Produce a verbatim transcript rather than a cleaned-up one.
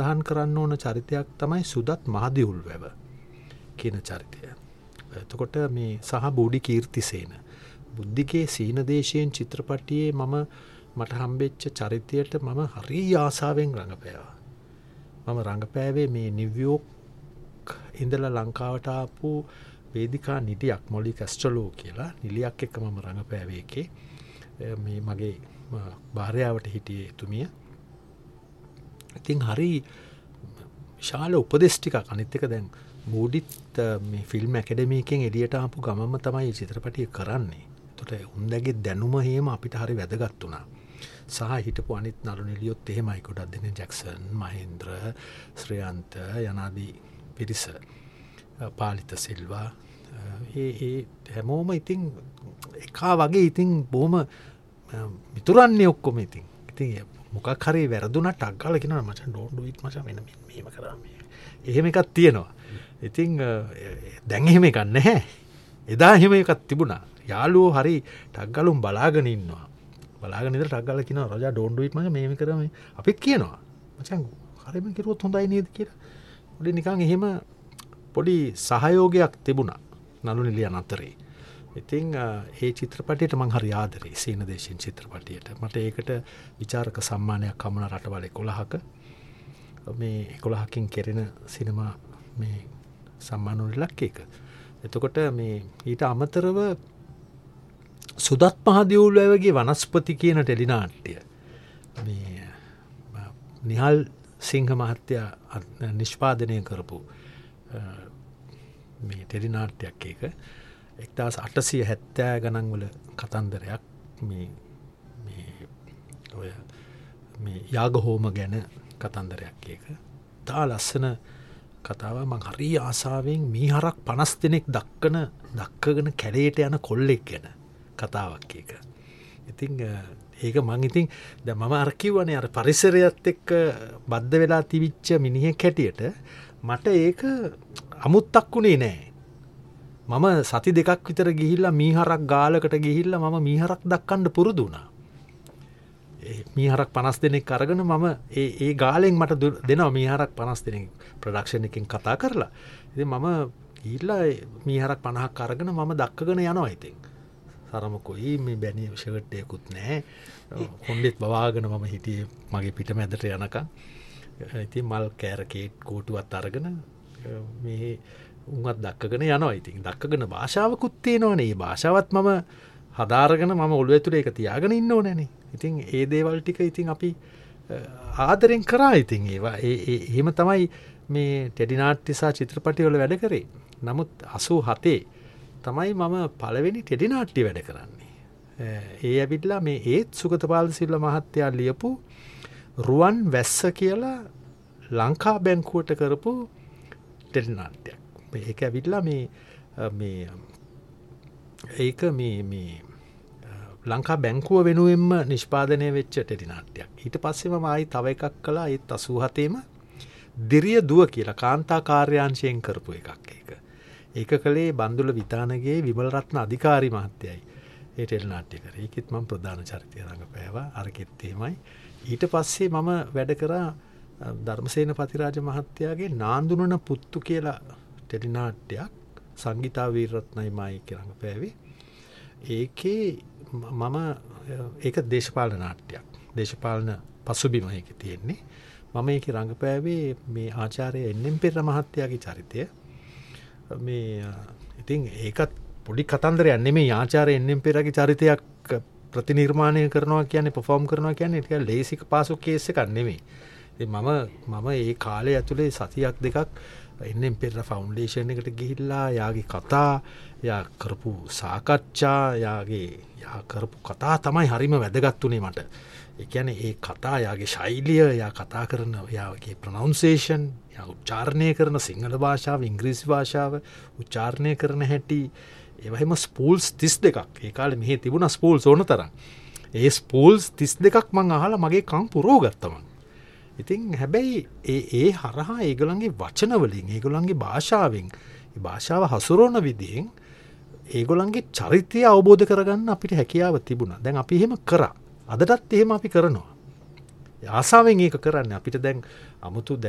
සඳහන් කරන්න ඕන චරිතයක් තමයි සුදත් මහදිවුල් වැව කියන චරිතය. එතකොට මේ සහ බෝඩි කීර්තිසේන. බුද්ධිකේ සීන දේශයෙන් චිත්‍රපටියේ මම මට හම්බෙච්ච චරිතයට මම හරි ආසාවෙන් රඟපෑවා. මම රඟපෑවේ මේ නිව්යෝක් ඉඳලා ලංකාවට ආපු වේදිකා නිලියක් මොලි කැස්ට්‍රලෝ කියලා නිලියක් එක්ක මම රඟපෑවේ එකේ. මේ මගේ භාර්යාවට හිටියේ එතුමිය. ඉතින් හරි විශාල උපදෙස් ටිකක් අනිත් එක දැන් මූඩිත් මේ ෆිල්ම් ඇකඩමි එකෙන් එළියට ආපු ගමම තමයි මේ චිත්‍රපටිය කරන්නේ. ඒතකොට උන්දගේ දැනුම හේම අපිට හරි වැදගත් වුණා. සහ හිටපු අනිත් නළු නිළියොත් එහෙමයි ගොඩක් දෙනේ ජැක්සන්, මහේන්ද්‍ර, ශ්‍රේයන්ත යනාදී පිරිස, පාලිත සිල්වා ඒ ඒ හැමෝම ඉතින් එකා වගේ ඉතින් බොහොම මිතුරන්නේ ඔක්කොම ඉතින්. ඉතින් මොකක් හරි වැරදුනට ටක් ගාලා කියනවා මචං ඩෝන්ට් ඩු ඉට් මචං මෙන්න මෙහෙම කරා මේ. එහෙම එකක් තියෙනවා. ඉතින් දැන් එහෙම එකක් නැහැ. එදා එහෙම එකක් තිබුණා. යාළුවෝ හරි ටක් ගාලුම් බලාගෙන ඉන්නවා. බලාගෙන ඉඳලා ටක් ගාලා කියනවා රජා ඩෝන්ට් ඩු ඉට් මචං මෙහෙම කරා මේ. අපිත් කියනවා මචං හරිම කිරුවොත් හොඳයි නේද කියලා. පොඩි නිකන් එහෙම පොඩි සහයෝගයක් තිබුණා නළු නිලියන් අතරේ. ඉතින් ඒ චිත්‍රපටියට මං හරි ආදරේ සීන දේශයෙන් චිත්‍රපටියට. මට ඒකට විචාරක සම්මානයක් හම්බුණා රටවල් එකොළහක. මේ එකොළහකින් කෙරෙන සිනමා මේ සම්මාන වලක් එක. එතකොට මේ ඊට අමතරව සුදත් මහදිවුල් වැවගේ වනස්පති කියන ටෙලිනාට්‍ය මේ නිහල් සිංහ මහත්තයා නිෂ්පාදනය කරපු මේ ටෙලිනාට්‍යයක් එක. එක්දහස් අටසිය හැත්තෑ ගණන් වල කතන්දරයක් මේ මේ ඔය මේ යාගහෝම ගැන කතන්දරයක් එක. තා ලස්සන කතාව. මං හරි ආසාවෙන් මීහරක් පනස් දෙනෙක් දක්කන දක්කගෙන කැලේට යන කොල්ලෙක් ගැන කතාවක් එක. ඉතින් ඒක මං ඉතින් දැන් මම අර කිව්වනේ අර පරිසරයත් එක්ක බද්ධ වෙලා තිබිච්ච මිනිහෙක් හැටියට මට ඒක අමුත්තක් වුණේ නෑ. මම සති දෙකක් විතර ගිහිල්ලා මීහරක් ගාලකට ගිහිල්ලා මම මීහරක් දක්කන්න පුරුදු වුණා. ඒ මීහරක් පනස් දෙනෙක් අරගෙන මම ඒ ඒ ගාලෙන් මට දෙනවා මීහරක් පනස් දෙනෙක් ප්‍රොඩක්ෂන් එකෙන් කතා කරලා. ඉතින් මම ගිහිල්ලා මීහරක් පනහක් අරගෙන මම දක්කගෙන යනවා ඉතින්. සරමකොයි මේ බැනි ෂර්ට් එකකුත් නැහැ. හොන්ඩෙත් බවාගෙන මම හිටියේ මගේ පිටමැදට යනකම්. ඉතින් මල් කෑරකේට් කෝටුවත් අරගෙන මේ උන්වත් දක්කගෙන යනවා. ඉතින් දක්කගෙන භාෂාවකුත් තියෙනවනේ. ඒ භාෂාවත් මම හදාරගෙන මම ඔළුව ඇතුලේ ඒක තියාගෙන ඉන්න ඕනේනේ. ඉතින් ඒ දේවල් ටික ඉතින් අපි ආදරෙන් කරා. ඉතින් ඒවා ඒ ඒ එහෙම තමයි මේ ටෙලිනාට්‍ය සහ චිත්‍රපටි වල වැඩ කරේ. නමුත් අසූ හතේ තමයි මම පළවෙනි ටෙලිනාට්‍ය වැඩ කරන්නේ. ඒ ඇවිල්ලා මේ ඒත් සුගතපාල සිල්වා මහත්තයා ලියපු රුවන් වැස්ස කියලා ලංකා බැංකුවට කරපු ටෙලිනාට්‍යයක්. ඒක ඇවිල්ලා මේ මේ ඒක මේ මේ ලංකා බැංකුව වෙනුවෙන්ම නිෂ්පාදනය වෙච්ච ටෙලිනාට්‍යයක්. ඊට පස්සේ මම ආයි තව එකක් කළා. ඒත් අසූ හතේම දිරිය දුව කියලා කාන්තා කාර්යාංශයෙන් කරපු එකක් ඒක. ඒක කළේ බන්දුල විතානගේ විමල රත්න අධිකාරි මහත්තයයි. ඒ ටෙලිනාට්‍ය කරේ. ඒකෙත් මම ප්‍රධාන චරිතය රඟපෑවා. අරකෙත් එහෙමයි. ඊට පස්සේ මම වැඩ කරා ධර්මසේන පතිරාජ මහත්තයාගේ නාන්දුනන පුත්තු කියලා ටෙලිනාට්‍යයක් සංගීතා වීරරත්නයි මායි රඟපෑවේ. ඒකේ මම ඒක දේශපාලන නාට්‍යයක්. දේශපාලන පසුබිම ඒකේ තියෙන්නේ. මම ඒකේ රඟපෑවේ මේ ආචාර්ය එන්.එම්. පෙරේරා මහත්තයාගේ චරිතය. මේ ඉතින් ඒකත් පොඩි කතන්දරයක් නෙමෙයි. ආචාර්ය එන්.එම්. පෙරේරාගේ චරිතයක් ප්‍රතිනිර්මාණය කරනවා කියන්නේ පර්ෆෝම් කරනවා කියන්නේ ටිකක් ලේසි පාසු කේස් එකක් නෙමෙයි. ඉතින් මම මම ඒ කාලේ ඇතුලේ සතියක් දෙකක් එන්.එම්. පෙරේරා ෆවුන්ඩේෂන් එකට ගිහිල්ලා යාගේ කතා, යා කරපු සාකච්ඡා, යාගේ යා කරපු කතා තමයි හරිම වැදගත් උනේ මට. ඒ කියන්නේ ඒ කතා, යාගේ ශෛලිය, යා කතා කරන යාගේ ප්‍රොනවුන්සේෂන්, යා උච්චාරණය කරන සිංහල භාෂාව, ඉංග්‍රීසි භාෂාව උච්චාරණය කරන හැටි, ඒ වගේම ස්පූල්ස් තිස් දෙකක්. ඒ කාලේ මෙහි තිබුණා ස්පූල්ස් ඕන තරම්. ඒ ස්පූල්ස් තිස් දෙකක් මං අහලා මගේ කන් පුරව ගත්තා මං. ඉතින් හැබැයි ඒ ඒ හරහා ඒගොල්ලන්ගේ වචන වලින්, ඒගොල්ලන්ගේ භාෂාවෙන්, ඒ භාෂාව හසුරවන විදිහෙන් ඒගොල්ලන්ගේ චරිතය අවබෝධ කරගන්න අපිට හැකියාව තිබුණා. දැන් අපි එහෙම කරා. අදටත් එහෙම අපි කරනවා. ආසාවෙන් ඒක කරන්නේ. අපිට දැන් 아무තු